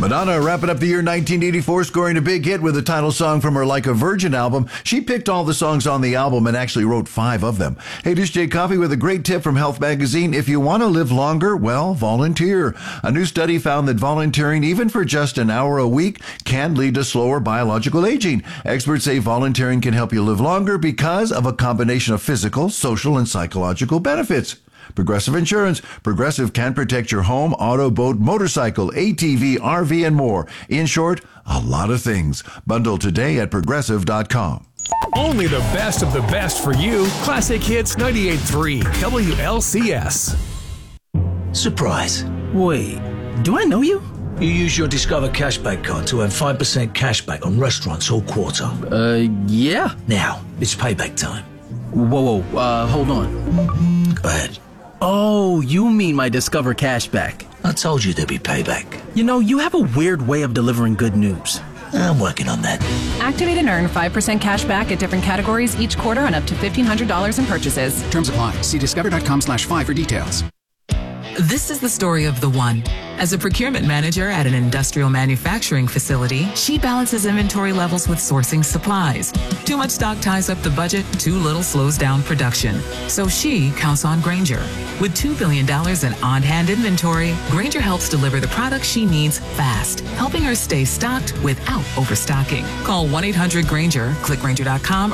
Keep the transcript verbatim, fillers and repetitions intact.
Madonna wrapping up the year nineteen eighty-four, scoring a big hit with the title song from her Like a Virgin album. She picked all the songs on the album and actually wrote five of them. Hey, this is Jay Coffey with a great tip from Health Magazine. If you want to live longer, well, volunteer. A new study found that volunteering, even for just an hour a week, can lead to slower biological aging. Experts say volunteering can help you live longer because of a combination of physical, social, and psychological benefits. Progressive Insurance. Progressive can protect your home, auto, boat, motorcycle, A T V, R V, and more. In short, a lot of things. Bundle today at progressive dot com. Only the best of the best for you. Classic Hits ninety-eight point three W L C S. Surprise. Wait, do I know you? You use your Discover Cashback card to earn five percent cashback on restaurants all quarter. Uh, yeah. Now, it's payback time. Whoa, whoa, uh, hold on. Go ahead. Oh, you mean my Discover Cashback. I told you there'd be payback. You know, you have a weird way of delivering good news. I'm working on that. Activate and earn five percent cash back at different categories each quarter on up to fifteen hundred dollars in purchases. Terms apply. See discover.com slash five for details. This is the story of the one. As a procurement manager at an industrial manufacturing facility, she balances inventory levels with sourcing supplies. Too much stock ties up the budget, too little slows down production. So she counts on Grainger. With two billion dollars in on-hand inventory, Grainger helps deliver the products she needs fast, helping her stay stocked without overstocking. Call one eight hundred Grainger, click Grainger dot com,